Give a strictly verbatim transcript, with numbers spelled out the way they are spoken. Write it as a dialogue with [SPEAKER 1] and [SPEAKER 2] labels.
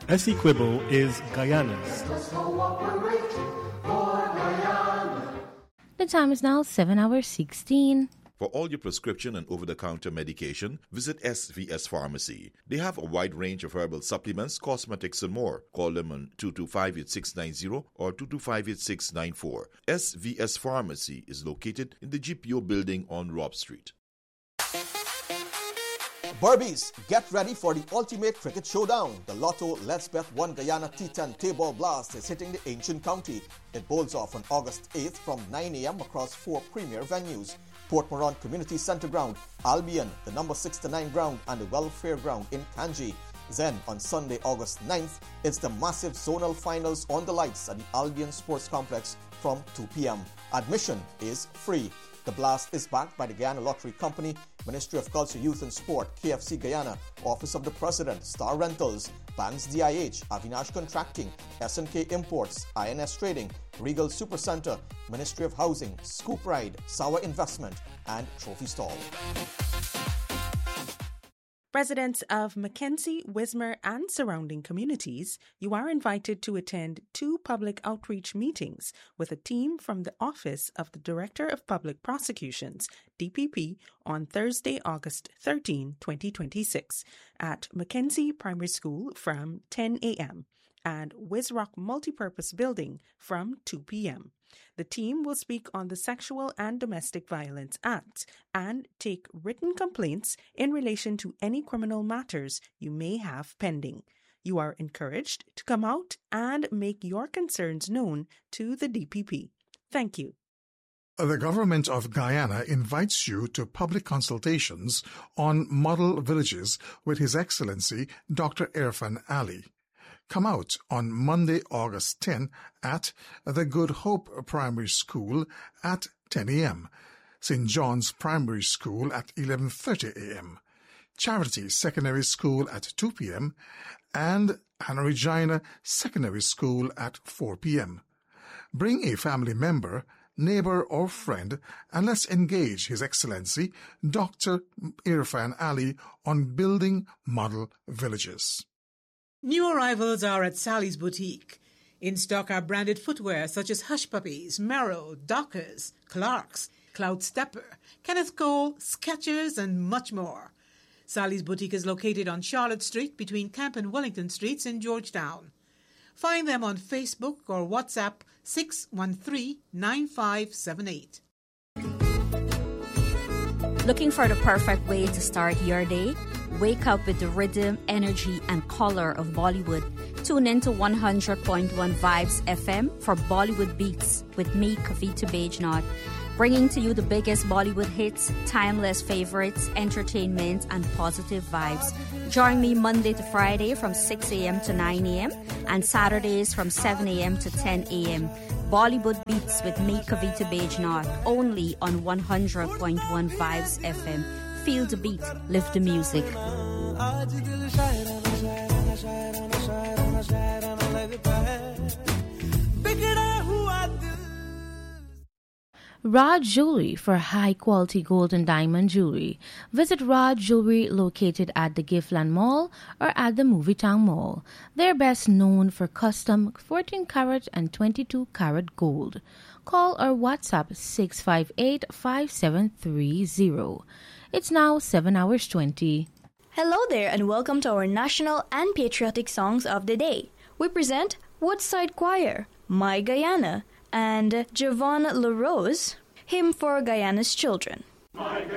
[SPEAKER 1] Essequibo is Guyana's.
[SPEAKER 2] The time is now seven hours sixteen.
[SPEAKER 3] For all your prescription and over-the-counter medication, visit S V S Pharmacy. They have a wide range of herbal supplements, cosmetics, and more. Call them on two two five, eight six nine zero or two two five, eight six nine four. S V S Pharmacy is located in the G P O building on Robb Street.
[SPEAKER 4] Burbies, get ready for the ultimate cricket showdown. The Lotto Let's Bet One Guyana T ten Table Blast is hitting the ancient county. It bowls off on August eighth from nine a.m. across four premier venues: Port Moran Community Centre Ground, Albion, the number sixty-nine ground, and the Welfare Ground in Kanji. Then, on Sunday, August ninth, it's the massive zonal finals on the lights at the Albion Sports Complex from two p.m. Admission is free. The blast is backed by the Guyana Lottery Company, Ministry of Culture, Youth and Sport, K F C Guyana, Office of the President, Star Rentals, Banks D I H, Avinash Contracting, S and K Imports, I N S Trading, Regal Supercenter, Ministry of Housing, Scoop Ride, Sauer Investment, and Trophy Stall.
[SPEAKER 5] Residents of Mackenzie, Wismer, and surrounding communities, you are invited to attend two public outreach meetings with a team from the Office of the Director of Public Prosecutions, D P P, on Thursday, August thirteenth, twenty twenty-six, at Mackenzie Primary School from ten a.m. and Wisrock Multipurpose Building from two p.m. The team will speak on the Sexual and Domestic Violence Act and take written complaints in relation to any criminal matters you may have pending. You are encouraged to come out and make your concerns known to the D P P. Thank you.
[SPEAKER 6] The Government of Guyana invites you to public consultations on model villages with His Excellency Doctor Irfan Ali. Come out on Monday, August tenth at the Good Hope Primary School at ten a.m., Saint John's Primary School at eleven thirty a.m., Charity Secondary School at two p.m., and Anna Regina Secondary School at four p.m. Bring a family member, neighbor, or friend, and let's engage His Excellency Doctor Irfan Ali on building model villages.
[SPEAKER 7] New arrivals are at Sally's Boutique. In stock are branded footwear such as Hush Puppies, Merrill, Dockers, Clarks, Cloud Stepper, Kenneth Cole, Skechers, and much more. Sally's Boutique is located on Charlotte Street between Camp and Wellington Streets in Georgetown. Find them on Facebook or WhatsApp six one three, nine five seven eight.
[SPEAKER 2] Looking for the perfect way to start your day? Wake up with the rhythm, energy, and color of Bollywood. Tune in to one hundred point one Vibes F M for Bollywood Beats with me, Kavita Bajnath, bringing to you the biggest Bollywood hits, timeless favorites, entertainment, and positive vibes. Join me Monday to Friday from six a.m. to nine a.m. and Saturdays from seven a.m. to ten a.m. Bollywood Beats with me, Kavita Bajnath, only on one hundred point one Vibes F M. Feel the beat, live the music. Raj Jewelry for high-quality gold and diamond jewelry. Visit Raj Jewelry located at the Giftland Mall or at the Movietown Mall. They're best known for custom fourteen karat and twenty-two karat gold. Call or WhatsApp six five eight, five seven three zero. It's now seven hours twenty.
[SPEAKER 8] Hello there and welcome to our national and patriotic songs of the day. We present Woodside Choir, My Guyana, and Javon LaRose, Hymn for Guyana's Children.
[SPEAKER 9] My